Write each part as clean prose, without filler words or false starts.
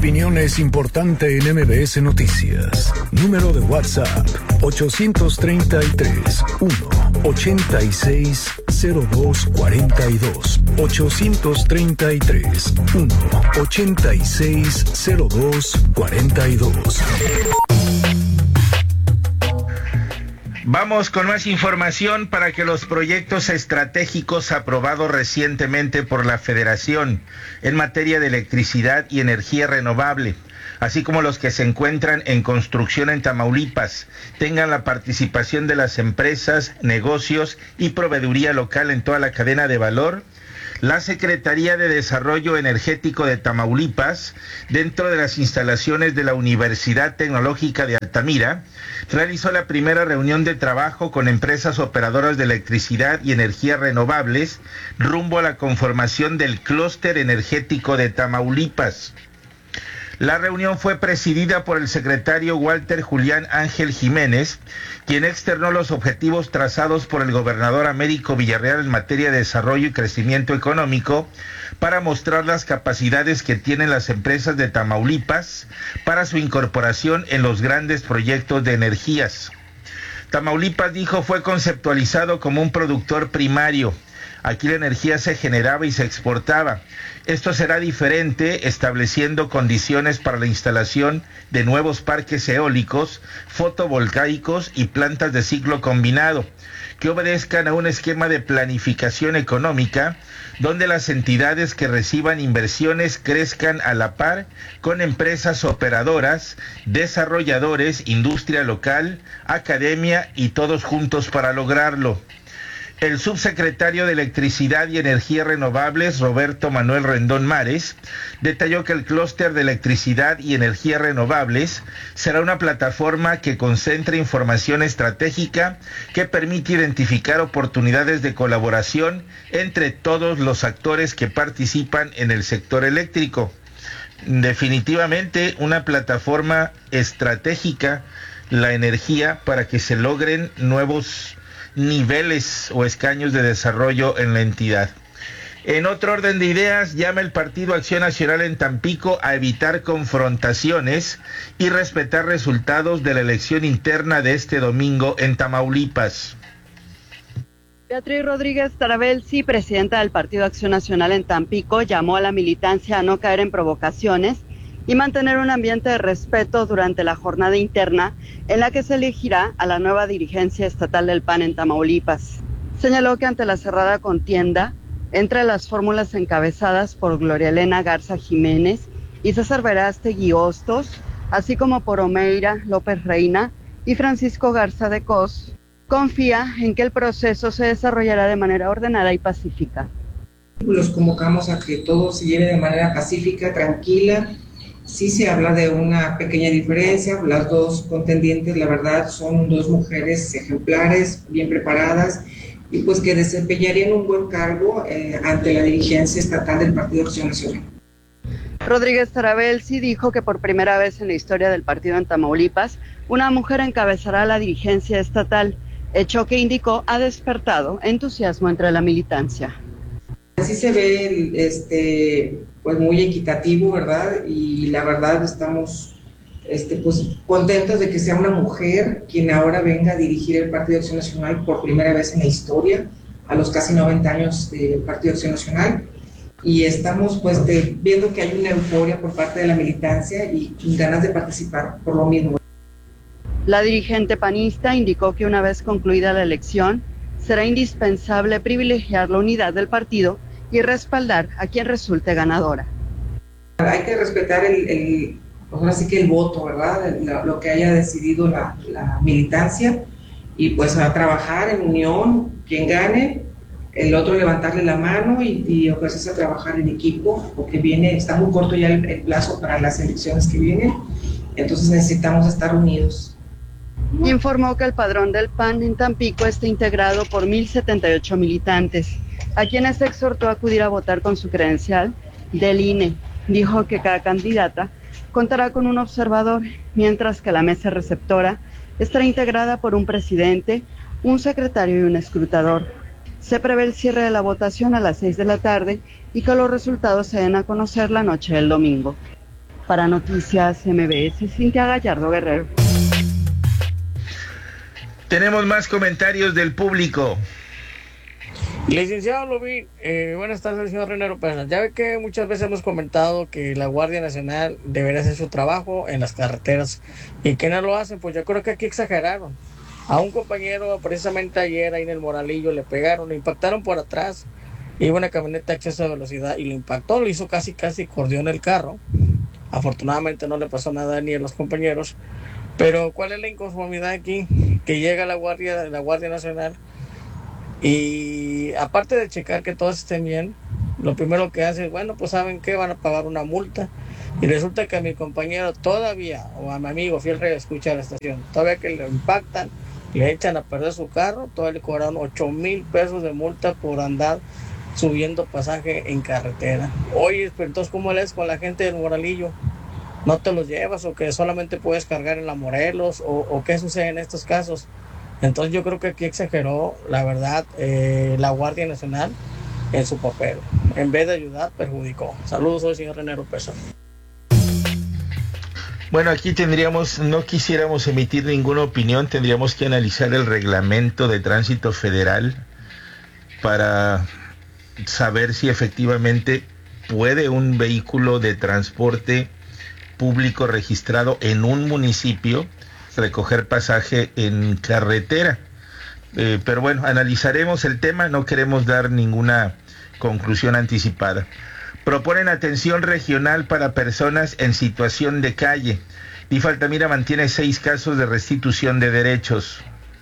opinión es importante en MBS Noticias. Número de WhatsApp: 833-186-0242. 833-186-0242. Vamos con más información para que los proyectos estratégicos aprobados recientemente por la Federación en materia de electricidad y energía renovable, así como los que se encuentran en construcción en Tamaulipas, tengan la participación de las empresas, negocios y proveeduría local en toda la cadena de valor. La Secretaría de Desarrollo Energético de Tamaulipas, dentro de las instalaciones de la Universidad Tecnológica de Altamira, realizó la primera reunión de trabajo con empresas operadoras de electricidad y energías renovables rumbo a la conformación del Clúster Energético de Tamaulipas. La reunión fue presidida por el secretario Walter Julián Ángel Jiménez, quien externó los objetivos trazados por el gobernador Américo Villarreal en materia de desarrollo y crecimiento económico para mostrar las capacidades que tienen las empresas de Tamaulipas para su incorporación en los grandes proyectos de energías. Tamaulipas, dijo, fue conceptualizado como un productor primario. Aquí la energía se generaba y se exportaba. Esto será diferente, estableciendo condiciones para la instalación de nuevos parques eólicos, fotovoltaicos y plantas de ciclo combinado, que obedezcan a un esquema de planificación económica, donde las entidades que reciban inversiones crezcan a la par con empresas operadoras, desarrolladores, industria local, academia y todos juntos para lograrlo. El subsecretario de Electricidad y Energías Renovables, Roberto Manuel Rendón Mares, detalló que el clúster de electricidad y energías renovables será una plataforma que concentre información estratégica que permite identificar oportunidades de colaboración entre todos los actores que participan en el sector eléctrico. Definitivamente una plataforma estratégica, la energía, para que se logren nuevos niveles o escaños de desarrollo en la entidad. En otro orden de ideas, llama el Partido Acción Nacional en Tampico a evitar confrontaciones y respetar resultados de la elección interna de este domingo en Tamaulipas. Beatriz Rodríguez Tarabelsi, presidenta del Partido Acción Nacional en Tampico, llamó a la militancia a no caer en provocaciones y mantener un ambiente de respeto durante la jornada interna en la que se elegirá a la nueva dirigencia estatal del PAN en Tamaulipas. Señaló que ante la cerrada contienda entre las fórmulas encabezadas por Gloria Elena Garza Jiménez y César Verástegui Hostos, así como por Omeira López Reina y Francisco Garza de Cos, confía en que el proceso se desarrollará de manera ordenada y pacífica. Los convocamos a que todo se lleve de manera pacífica, tranquila. Sí se habla de una pequeña diferencia, las dos contendientes, la verdad, son dos mujeres ejemplares, bien preparadas, y pues que desempeñarían un buen cargo ante la dirigencia estatal del Partido Acción Nacional. Rodríguez Tarabelsi dijo que por primera vez en la historia del partido en Tamaulipas, una mujer encabezará la dirigencia estatal, hecho que indicó ha despertado entusiasmo entre la militancia. Así se ve pues muy equitativo, ¿verdad? Y la verdad estamos pues contentos de que sea una mujer quien ahora venga a dirigir el Partido Acción Nacional por primera vez en la historia, a los casi 90 años del Partido Acción Nacional. Y estamos pues viendo que hay una euforia por parte de la militancia y ganas de participar por lo mismo. La dirigente panista indicó que una vez concluida la elección, será indispensable privilegiar la unidad del partido y respaldar a quien resulte ganadora. Hay que respetar ahora sí que el voto, ¿verdad? Lo que haya decidido la militancia, y pues a trabajar en unión, quien gane, el otro levantarle la mano y ofrecerse a trabajar en equipo, porque está muy corto ya el plazo para las elecciones que vienen, entonces necesitamos estar unidos. Informó que el padrón del PAN en Tampico está integrado por 1,078 militantes, a quienes se exhortó a acudir a votar con su credencial del INE. Dijo que cada candidata contará con un observador, mientras que la mesa receptora estará integrada por un presidente, un secretario y un escrutador. Se prevé el cierre de la votación a las 6 de la tarde y que los resultados se den a conocer la noche del domingo. Para Noticias MBS, Cintia Gallardo Guerrero. Tenemos más comentarios del público. Licenciado Lubín, buenas tardes, señor Renero Pérez. Ya ve que muchas veces hemos comentado que la Guardia Nacional debería hacer su trabajo en las carreteras y que no lo hacen. Pues yo creo que aquí exageraron. A un compañero precisamente ayer ahí en el Moralillo le pegaron, le impactaron por atrás. Iba una camioneta a exceso de velocidad y lo impactó, lo hizo casi cordió en el carro. Afortunadamente no le pasó nada ni a los compañeros. Pero ¿cuál es la inconformidad aquí? Que llega la Guardia Nacional y aparte de checar que todos estén bien, lo primero que hace es, bueno, pues ¿saben qué? Van a pagar una multa. Y resulta que a mi compañero todavía, o a mi amigo fiel escucha de la estación, todavía que lo impactan, le echan a perder su carro, todavía le cobraron 8,000 pesos de multa por andar subiendo pasaje en carretera. Oye, pero entonces ¿cómo lees con la gente del Moralillo? ¿No te los llevas o que solamente puedes cargar en la Morelos? ¿O qué sucede en estos casos? Entonces yo creo que aquí exageró, la verdad, la Guardia Nacional en su papel. En vez de ayudar, perjudicó. Saludos, soy señor Renero Pérez. Bueno, aquí no quisiéramos emitir ninguna opinión, tendríamos que analizar el reglamento de tránsito federal para saber si efectivamente puede un vehículo de transporte público registrado en un municipio recoger pasaje en carretera. Pero bueno, analizaremos el tema, no queremos dar ninguna conclusión anticipada. Proponen atención regional para personas en situación de calle. DIF Altamira mantiene 6 casos de restitución de derechos.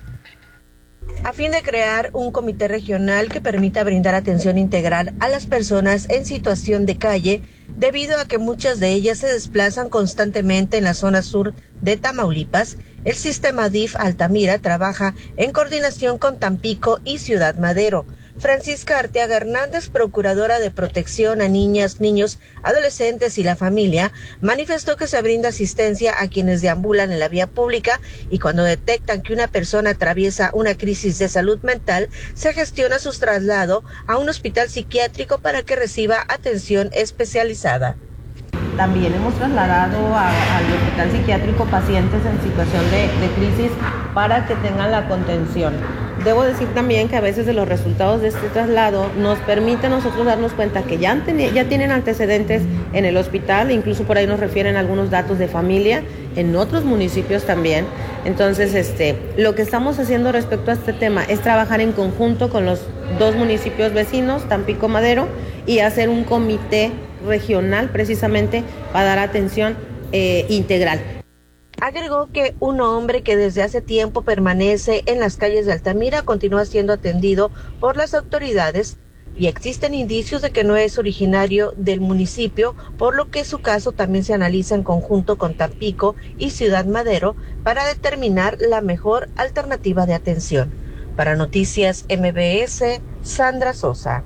A fin de crear un comité regional que permita brindar atención integral a las personas en situación de calle, debido a que muchas de ellas se desplazan constantemente en la zona sur de Tamaulipas, el sistema DIF Altamira trabaja en coordinación con Tampico y Ciudad Madero. Francisca Arteaga Hernández, procuradora de protección a niñas, niños, adolescentes y la familia, manifestó que se brinda asistencia a quienes deambulan en la vía pública y cuando detectan que una persona atraviesa una crisis de salud mental, se gestiona su traslado a un hospital psiquiátrico para que reciba atención especializada. También hemos trasladado al hospital psiquiátrico pacientes en situación de crisis para que tengan la contención. Debo decir también que a veces de los resultados de este traslado nos permite a nosotros darnos cuenta que ya tienen antecedentes en el hospital, incluso por ahí nos refieren algunos datos de familia, en otros municipios también. Entonces, lo que estamos haciendo respecto a este tema es trabajar en conjunto con los 2 municipios vecinos, Tampico, Madero, y hacer un comité regional precisamente para dar atención integral. Agregó que un hombre que desde hace tiempo permanece en las calles de Altamira continúa siendo atendido por las autoridades y existen indicios de que no es originario del municipio, por lo que su caso también se analiza en conjunto con Tampico y Ciudad Madero para determinar la mejor alternativa de atención. Para Noticias MBS, Sandra Sosa.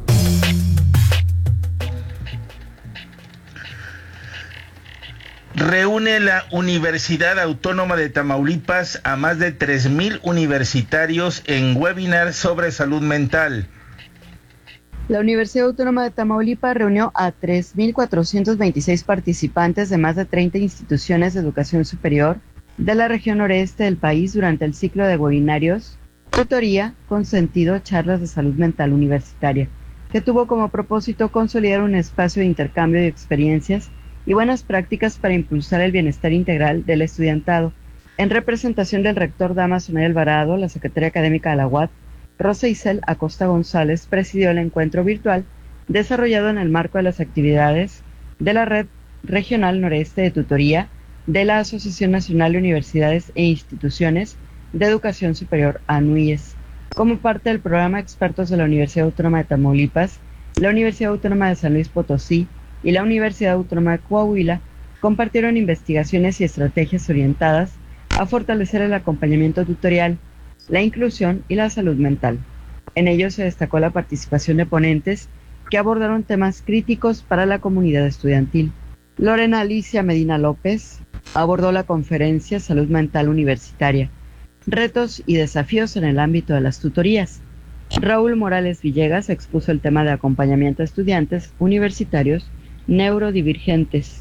Reúne la Universidad Autónoma de Tamaulipas a más de 3,000 universitarios en webinar sobre salud mental. La Universidad Autónoma de Tamaulipas reunió a 3,426 participantes de más de 30 instituciones de educación superior de la región noreste del país durante el ciclo de webinarios, tutoría, consentido, charlas de salud mental universitaria, que tuvo como propósito consolidar un espacio de intercambio de experiencias y buenas prácticas para impulsar el bienestar integral del estudiantado. En representación del rector Damaso Nay Alvarado, la secretaria académica de la UAT, Rosa Isel Acosta González, presidió el encuentro virtual desarrollado en el marco de las actividades de la Red Regional Noreste de Tutoría de la Asociación Nacional de Universidades e Instituciones de Educación Superior, ANUIES, como parte del programa Expertos de la Universidad Autónoma de Tamaulipas, la Universidad Autónoma de San Luis Potosí y la Universidad Autónoma de Coahuila compartieron investigaciones y estrategias orientadas a fortalecer el acompañamiento tutorial, la inclusión y la salud mental. En ello se destacó la participación de ponentes que abordaron temas críticos para la comunidad estudiantil. Lorena Alicia Medina López abordó la conferencia Salud Mental Universitaria, retos y desafíos en el ámbito de las tutorías. Raúl Morales Villegas expuso el tema de acompañamiento a estudiantes universitarios neurodivergentes,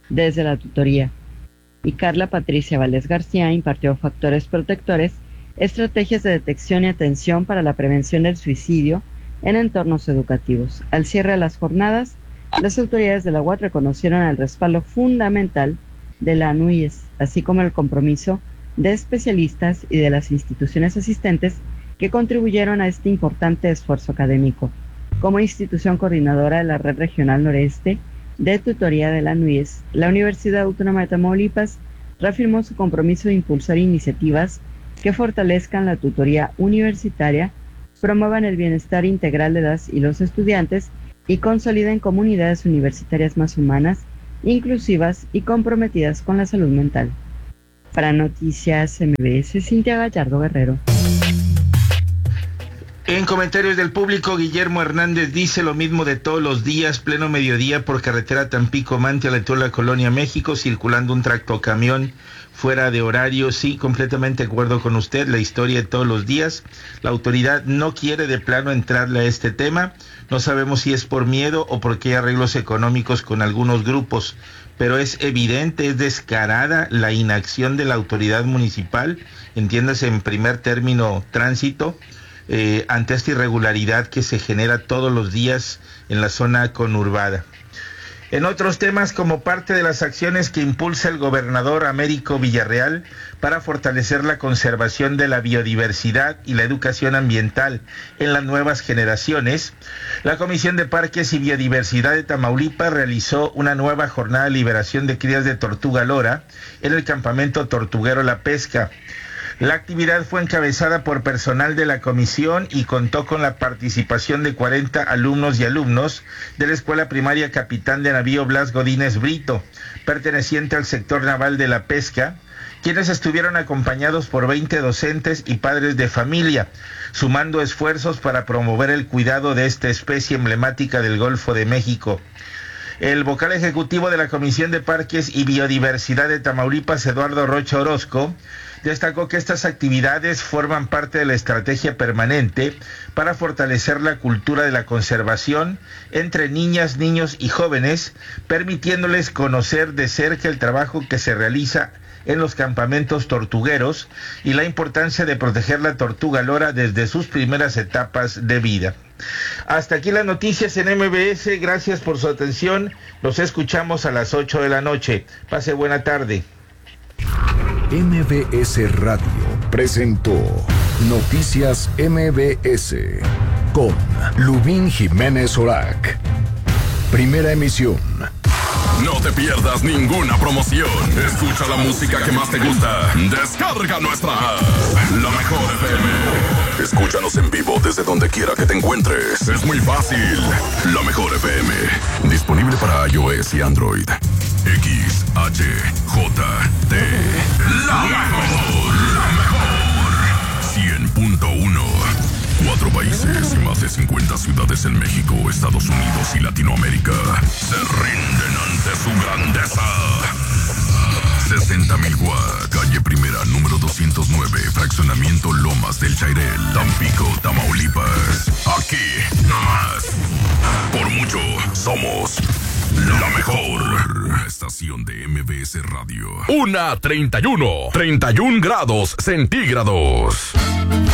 desde la tutoría. Y Carla Patricia Valdés García impartió factores protectores, estrategias de detección y atención para la prevención del suicidio en entornos educativos. Al cierre de las jornadas, las autoridades de la UAT reconocieron el respaldo fundamental de la ANUYES, así como el compromiso de especialistas y de las instituciones asistentes que contribuyeron a este importante esfuerzo académico. Como institución coordinadora de la Red Regional Noreste de Tutoría de la ANUYES, la Universidad Autónoma de Tamaulipas reafirmó su compromiso de impulsar iniciativas que fortalezcan la tutoría universitaria, promuevan el bienestar integral de las y los estudiantes y consoliden comunidades universitarias más humanas, inclusivas y comprometidas con la salud mental. Para Noticias MBS, Cintia Gallardo Guerrero. En comentarios del público, Guillermo Hernández dice lo mismo de todos los días, pleno mediodía por carretera Tampico-Mante a la altura de la Colonia México, circulando un tractocamión fuera de horario. Sí, completamente de acuerdo con usted, la historia de todos los días. La autoridad no quiere de plano entrarle a este tema. No sabemos si es por miedo o porque hay arreglos económicos con algunos grupos, pero es evidente, es descarada la inacción de la autoridad municipal, entiéndase en primer término tránsito, ante esta irregularidad que se genera todos los días en la zona conurbada. En otros temas, como parte de las acciones que impulsa el gobernador Américo Villarreal para fortalecer la conservación de la biodiversidad y la educación ambiental en las nuevas generaciones, la Comisión de Parques y Biodiversidad de Tamaulipas realizó una nueva jornada de liberación de crías de tortuga lora en el campamento tortuguero La Pesca. La actividad fue encabezada por personal de la comisión y contó con la participación de 40 alumnos y alumnos de la Escuela Primaria Capitán de Navío Blas Godínez Brito, perteneciente al sector naval de la pesca, quienes estuvieron acompañados por 20 docentes y padres de familia, sumando esfuerzos para promover el cuidado de esta especie emblemática del Golfo de México. El vocal ejecutivo de la Comisión de Parques y Biodiversidad de Tamaulipas, Eduardo Rocha Orozco, destacó que estas actividades forman parte de la estrategia permanente para fortalecer la cultura de la conservación entre niñas, niños y jóvenes, permitiéndoles conocer de cerca el trabajo que se realiza en los campamentos tortugueros y la importancia de proteger la tortuga lora desde sus primeras etapas de vida. Hasta aquí las noticias en MBS, gracias por su atención, nos escuchamos a las 8 de la noche. Pase buena tarde. MBS Radio presentó Noticias MBS con Lubín Jiménez Orac. Primera emisión. No te pierdas ninguna promoción. Escucha la música que más te gusta. Descarga nuestra app, La Mejor FM. Escúchanos en vivo desde donde quiera que te encuentres. Es muy fácil. La Mejor FM. Disponible para iOS y Android. XHJT. La mejor. La mejor. 100.1. 4 países y más de 50 ciudades en México, Estados Unidos y Latinoamérica se rinden ante su grandeza. 60,000 watts, calle Primera, número 209, fraccionamiento Lomas del Chairel, Tampico, Tamaulipas. Aquí, nomás. Por mucho, somos la mejor estación de MBS Radio. 1:31 grados centígrados.